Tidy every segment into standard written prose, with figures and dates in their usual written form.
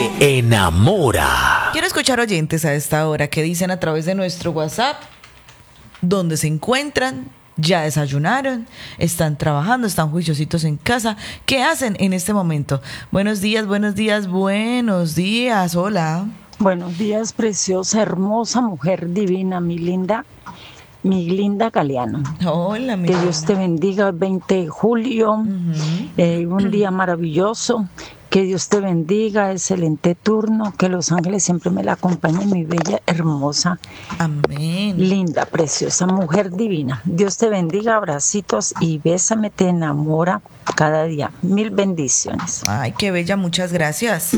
Te enamora. Quiero escuchar oyentes a esta hora que dicen a través de nuestro WhatsApp dónde se encuentran, ya desayunaron, están trabajando, están juiciositos en casa. ¿Qué hacen en este momento? Buenos días, buenos días, buenos días. Hola. Buenos días, preciosa, hermosa mujer divina, mi linda Galeano. Hola, mi Que linda. Dios te bendiga el 20 de julio, un día maravilloso. Que Dios te bendiga, excelente turno, que los ángeles siempre me la acompañen, mi bella, hermosa, Amén. linda, preciosa mujer divina. Dios te bendiga, abracitos y bésame, te enamora cada día. Mil bendiciones. Ay, qué bella, muchas gracias.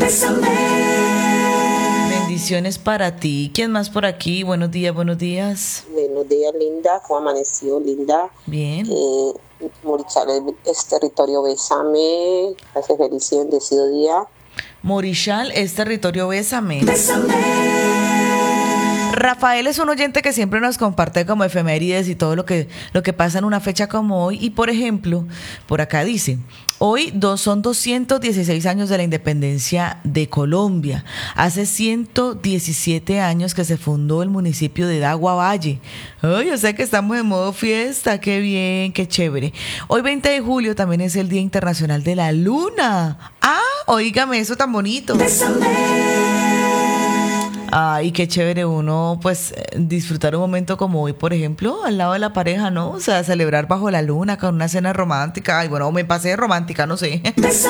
Bendiciones para ti. ¿Quién más por aquí? Buenos días, buenos días. Buenos días, linda. ¿Cómo amaneció, linda? Bien. Morichal es territorio Bésame. Hace feliz y bendecido día. Morichal es territorio Bésame. Rafael es un oyente que siempre nos comparte como efemérides y todo lo que pasa en una fecha como hoy. Y por ejemplo, por acá dice, hoy son 216 años de la independencia de Colombia. Hace 117 años que se fundó el municipio de Dagua Valle. Ay, o sea que estamos en modo fiesta. Qué bien, qué chévere. Hoy 20 de julio también es el Día Internacional de la Luna. Ah, oígame eso tan bonito. Ay, qué chévere uno, pues, disfrutar un momento como hoy, por ejemplo, al lado de la pareja, ¿no? O sea, celebrar bajo la luna con una cena romántica. Ay, bueno, me pasé de romántica, no sé.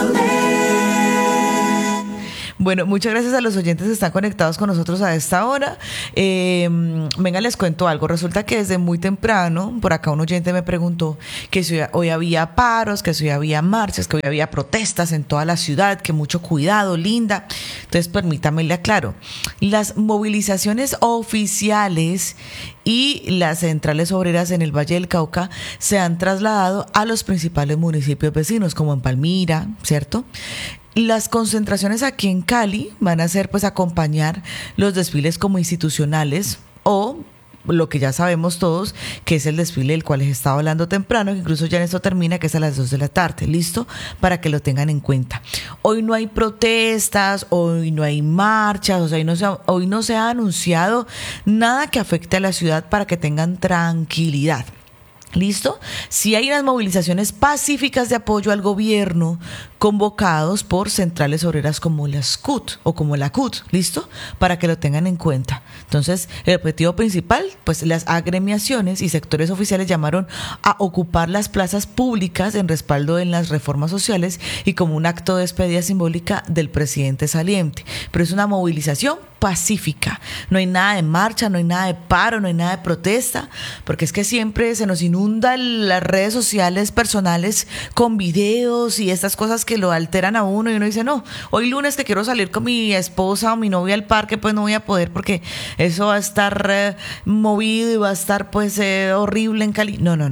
Bueno, muchas gracias a los oyentes que están conectados con nosotros a esta hora. Venga, les cuento algo. Resulta que desde muy temprano, por acá un oyente me preguntó que si hoy había paros, que si hoy había marchas, que hoy había protestas en toda la ciudad, que mucho cuidado, linda. Entonces, permítame le aclaro. Las movilizaciones oficiales y las centrales obreras en el Valle del Cauca se han trasladado a los principales municipios vecinos, como en Palmira, ¿cierto? Las concentraciones aquí en Cali van a ser, pues, acompañar los desfiles como institucionales o lo que ya sabemos todos, que es el desfile del cual les estaba hablando temprano, que incluso ya en esto termina, que es a las 2 de la tarde, ¿listo? Para que lo tengan en cuenta. Hoy no hay protestas, hoy no hay marchas, o sea, hoy no se ha anunciado nada que afecte a la ciudad para que tengan tranquilidad. ¿Listo? Si hay unas movilizaciones pacíficas de apoyo al gobierno convocados por centrales obreras como la SCUT o como la CUT, ¿listo? Para que lo tengan en cuenta. Entonces, el objetivo principal, pues las agremiaciones y sectores oficiales llamaron a ocupar las plazas públicas en respaldo en las reformas sociales y como un acto de despedida simbólica del presidente saliente. Pero es una movilización pacífica. No hay nada de marcha, no hay nada de paro, no hay nada de protesta, porque es que siempre se nos inundan las redes sociales personales con videos y estas cosas que lo alteran a uno y uno dice, no, hoy lunes que quiero salir con mi esposa o mi novia al parque, pues no voy a poder porque eso va a estar movido y va a estar pues horrible en Cali. No.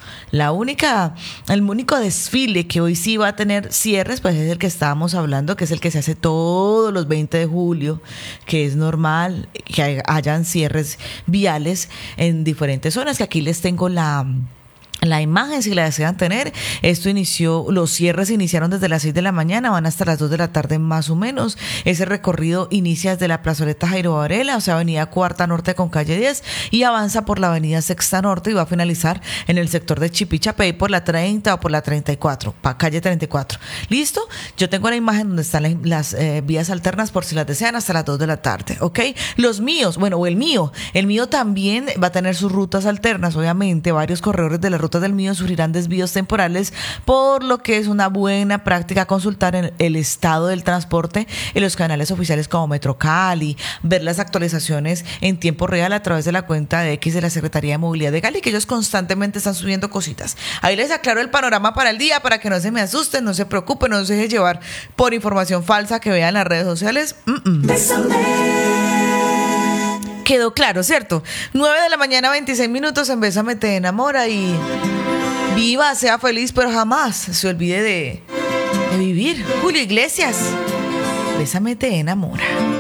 El único desfile que hoy sí va a tener cierres, pues es el que estábamos hablando, que es el que se hace todos los 20 de julio, que es normal que hayan cierres viales en diferentes zonas, que aquí les tengo la imagen si la desean tener. Los cierres iniciaron desde las 6 de la mañana, van hasta las 2 de la tarde más o menos. Ese recorrido inicia desde la plazoleta Jairo Varela, o sea, avenida Cuarta Norte con calle 10, y avanza por la avenida Sexta Norte y va a finalizar en el sector de Chipichapey por la 30 o por la 34, calle 34. ¿Listo? Yo tengo la imagen donde están las vías alternas por si las desean hasta las 2 de la tarde, ¿ok? Los míos, el mío también va a tener sus rutas alternas, obviamente, varios corredores de la ruta del mío sufrirán desvíos temporales, por lo que es una buena práctica consultar el estado del transporte en los canales oficiales como Metro Cali, ver las actualizaciones en tiempo real a través de la cuenta de X de la Secretaría de Movilidad de Cali, que ellos constantemente están subiendo cositas. Ahí les aclaro el panorama para el día, para que no se me asusten, no se preocupen, no se dejen llevar por información falsa que vean en las redes sociales. Quedó claro, ¿cierto? 9 de la mañana, 26 minutos en Bésame Te Enamora y viva, sea feliz, pero jamás se olvide de vivir. Julio Iglesias, Bésame Te Enamora.